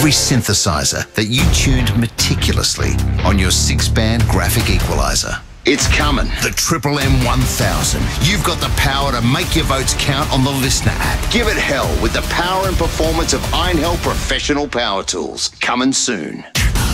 every synthesizer that you tuned meticulously on your 6-band graphic equalizer. It's coming, the Triple M 1000. You've got the power to make your votes count on the Listener app. Give it hell with the power and performance of Iron Hell Professional Power Tools. Coming soon.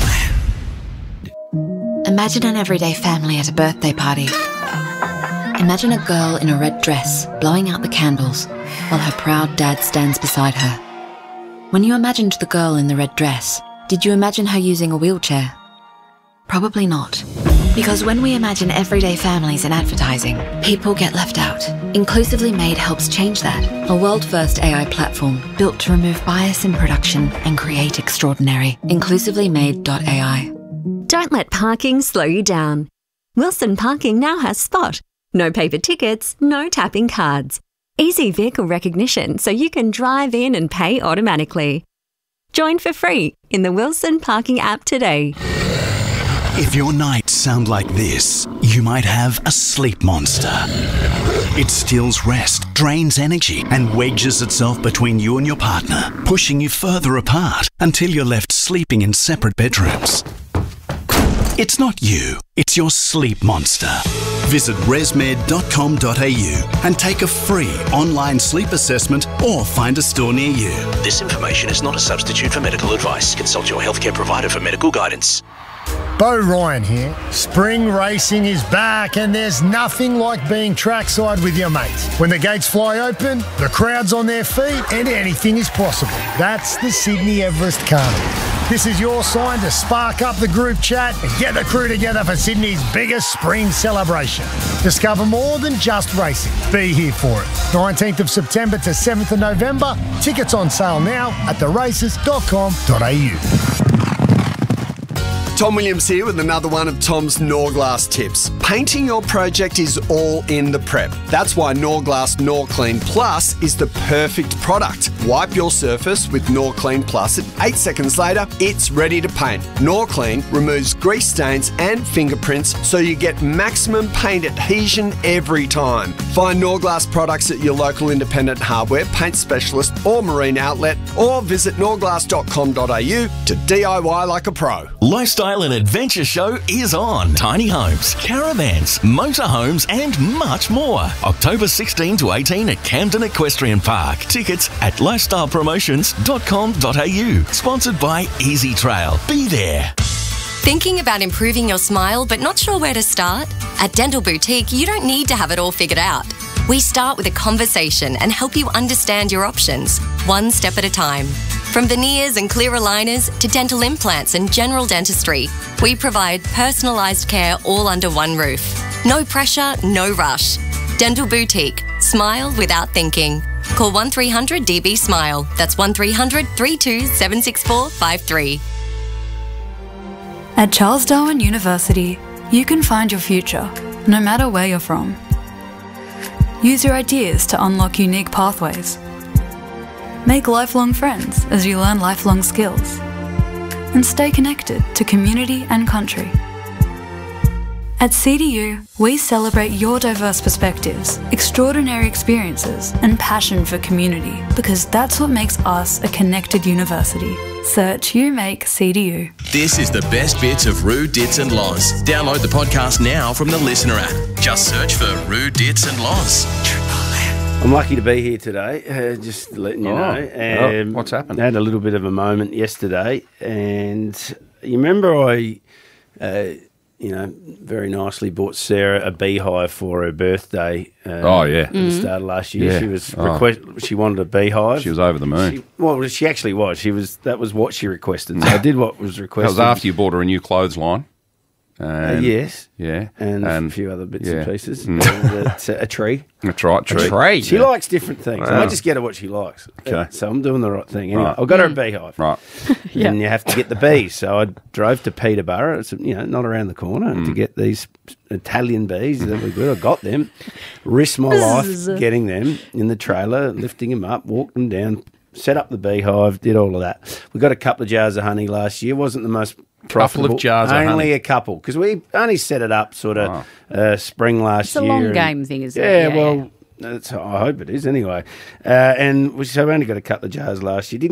Imagine an everyday family at a birthday party. Imagine a girl in a red dress blowing out the candles while her proud dad stands beside her. When you imagined the girl in the red dress, did you imagine her using a wheelchair? Probably not. Because when we imagine everyday families in advertising, people get left out. Inclusively Made helps change that. A world-first AI platform built to remove bias in production and create extraordinary. InclusivelyMade.ai. Don't let parking slow you down. Wilson Parking now has Spot. No paper tickets, no tapping cards. Easy vehicle recognition so you can drive in and pay automatically. Join for free in the Wilson Parking app today. If your nights sound like this, you might have a sleep monster. It steals rest, drains energy, and wedges itself between you and your partner, pushing you further apart until you're left sleeping in separate bedrooms. It's not you, it's your sleep monster. Visit resmed.com.au and take a free online sleep assessment or find a store near you. This information is not a substitute for medical advice. Consult your healthcare provider for medical guidance. Bo Ryan here. Spring racing is back and there's nothing like being trackside with your mates. When the gates fly open, the crowd's on their feet and anything is possible. That's the Sydney Everest Carnival. This is your sign to spark up the group chat and get the crew together for Sydney's biggest spring celebration. Discover more than just racing. Be here for it. 19th of September to 7th of November. Tickets on sale now at theraces.com.au. Tom Williams here with another one of Tom's Norglass tips. Painting your project is all in the prep. That's why Norglass Norclean Plus is the perfect product. Wipe your surface with Norclean Plus and 8 seconds later, it's ready to paint. Norclean removes grease stains and fingerprints so you get maximum paint adhesion every time. Find Norglass products at your local independent hardware, paint specialist or marine outlet, or visit norglass.com.au to DIY like a pro. Lifestyle and Adventure Show is on. Tiny homes, caravans, motorhomes and much more. October 16 to 18 at Camden Equestrian Park. Tickets at lifestylepromotions.com.au. Sponsored by Easy Trail. Be there. Thinking about improving your smile but not sure where to start? At Dental Boutique, you don't need to have it all figured out. We start with a conversation and help you understand your options, one step at a time. From veneers and clear aligners to dental implants and general dentistry, we provide personalised care all under one roof. No pressure, no rush. Dental Boutique. Smile without thinking. Call 1300 DB Smile. That's 1300 32 764 53. At Charles Darwin University, you can find your future, no matter where you're from. Use your ideas to unlock unique pathways. Make lifelong friends as you learn lifelong skills. And stay connected to community and country. At CDU, we celebrate your diverse perspectives, extraordinary experiences, and passion for community, because that's what makes us a connected university. Search You Make CDU. This is the best bits of Roo, Dits and Loz. Download the podcast now from the Listener app. Just search for Roo, Dits and Loz. I'm lucky to be here today, just letting you know. What's happened? I had a little bit of a moment yesterday, and you remember I, very nicely bought Sarah a beehive for her birthday. At the start of last year. Yeah. She wanted a beehive. She was over the moon. She actually was. That was what she requested. So I did what was requested. That was after you bought her a new clothesline. Yes. Yeah. And a few other bits and pieces. Mm. And, a tree. That's right, tree. A tree. She likes different things. Wow. I just get her what she likes. Okay. So I'm doing the right thing. Anyway, Right. I got her a beehive. Right. And you have to get the bees. So I drove to Peterborough. It's not around the corner to get these Italian bees. That were good. I got them. Risked my life getting them in the trailer, lifting them up, walked them down, set up the beehive, did all of that. We got a couple of jars of honey last year. Wasn't the most profitable. Couple of jars of honey. Only a couple, because we only set it up sort of spring last year. It's a long game thing, isn't it? Yeah, well, I hope it is anyway. So we only got a couple of jars last year. Didn't